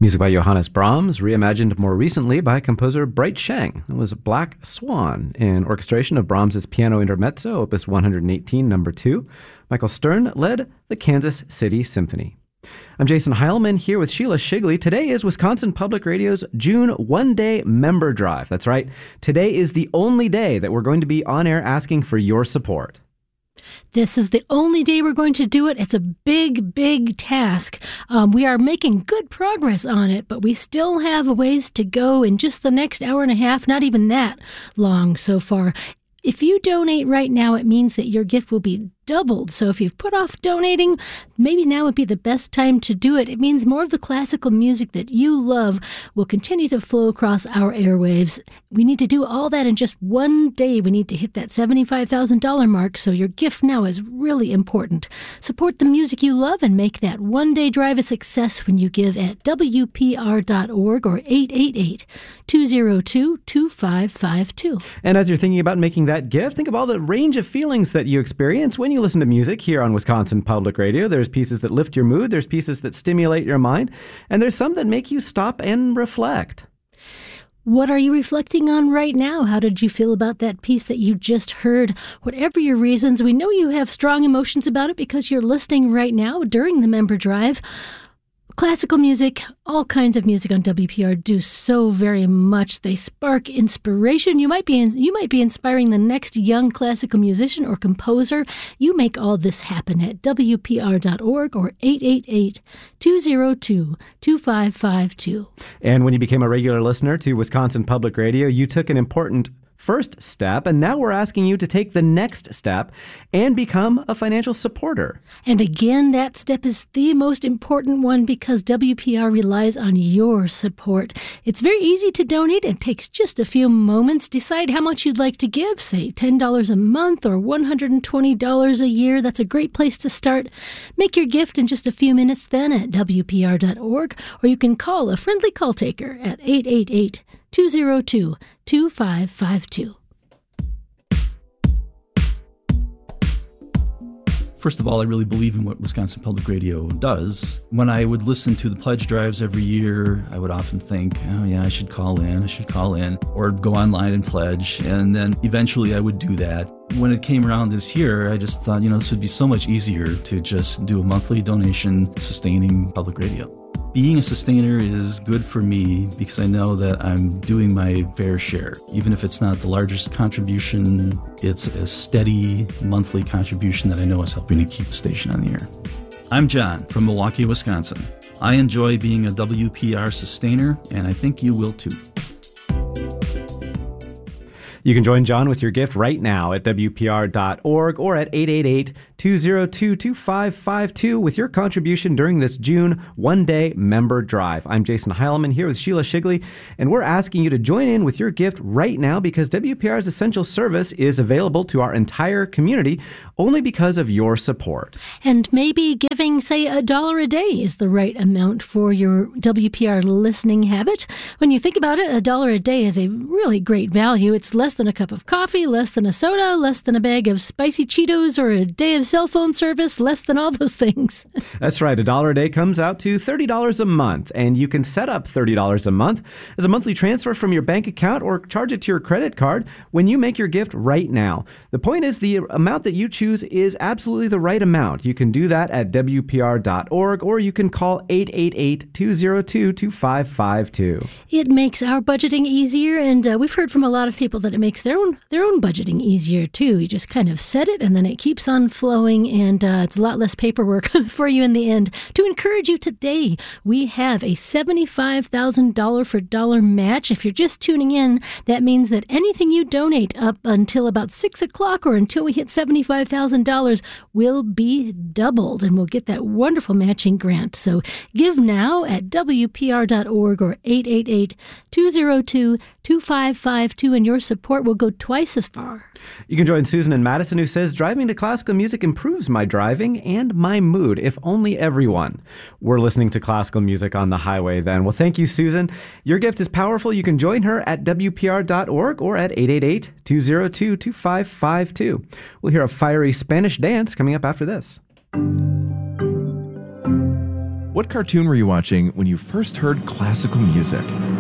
Music by Johannes Brahms, reimagined more recently by composer Bright Sheng. It was Black Swan, an orchestration of Brahms's Piano Intermezzo, Opus 118, No. 2. Michael Stern led the Kansas City Symphony. I'm Jason Heilman here with Sheila Shigley. Today is Wisconsin Public Radio's June one-day member drive. That's right. Today is the only day that we're going to be on air asking for your support. This is the only day we're going to do it. It's a big, big task. We are making good progress on it, but we still have a ways to go in just the next hour and a half, not even that long so far. If you donate right now, it means that your gift will be doubled. So if you've put off donating, maybe now would be the best time to do it. It means more of the classical music that you love will continue to flow across our airwaves. We need to do all that in just one day. We need to hit that $75,000 mark, so your gift now is really important. Support the music you love and make that one-day drive a success when you give at WPR.org or 888-202-2552. And as you're thinking about making that gift, think of all the range of feelings that you experience when you listen to music here on Wisconsin Public Radio. There's pieces that lift your mood, there's pieces that stimulate your mind, and there's some that make you stop and reflect. What are you reflecting on right now? How did you feel about that piece that you just heard? Whatever your reasons, we know you have strong emotions about it because you're listening right now during the member drive. Classical music, all kinds of music on WPR do so very much. They spark inspiration. You might be inspiring the next young classical musician or composer. You make all this happen at WPR.org or 888-202-2552. And when you became a regular listener to Wisconsin Public Radio, you took an important first step, and now we're asking you to take the next step and become a financial supporter. And again, that step is the most important one because WPR relies on your support. It's very easy to donate. It takes just a few moments. Decide how much you'd like to give, say $10 a month or $120 a year. That's a great place to start. Make your gift in just a few minutes then at WPR.org, or you can call a friendly call taker at 888-202-2552. First of all, I really believe in what Wisconsin Public Radio does. When I would listen to the pledge drives every year, I would often think, oh yeah, I should call in, or go online and pledge. And then eventually I would do that. When it came around this year, I just thought, this would be so much easier to just do a monthly donation sustaining public radio. Being a sustainer is good for me because I know that I'm doing my fair share. Even if it's not the largest contribution, it's a steady monthly contribution that I know is helping to keep the station on the air. I'm John from Milwaukee, Wisconsin. I enjoy being a WPR sustainer, and I think you will too. You can join John with your gift right now at WPR.org or at 888-202-2552 with your contribution during this June one-day member drive. I'm Jason Heilman here with Sheila Shigley, and we're asking you to join in with your gift right now because WPR's essential service is available to our entire community only because of your support. And maybe giving, say, $1 a day is the right amount for your WPR listening habit. When you think about it, $1 a day is a really great value. It's less than a cup of coffee, less than a soda, less than a bag of spicy Cheetos or a day of cell phone service, less than all those things. That's right. $1 a day comes out to $30 a month, and you can set up $30 a month as a monthly transfer from your bank account or charge it to your credit card when you make your gift right now. The point is the amount that you choose is absolutely the right amount. You can do that at WPR.org or you can call 888-202-2552. It makes our budgeting easier, and we've heard from a lot of people that it makes their own budgeting easier too. You just kind of set it and then it keeps on flowing, and it's a lot less paperwork for you in the end. To encourage you today, we have a $75,000 for dollar match. If you're just tuning in, that means that anything you donate up until about 6 o'clock or until we hit $75,000 will be doubled, and we'll get that wonderful matching grant. So give now at WPR.org or 888-202-2552, and your support will go twice as far. You can join Susan in Madison, who says, driving to classical music improves my driving and my mood, if only everyone were listening to classical music on the highway then. Well, thank you, Susan. Your gift is powerful. You can join her at WPR.org or at 888-202-2552. We'll hear a fiery Spanish dance coming up after this. What cartoon were you watching when you first heard classical music?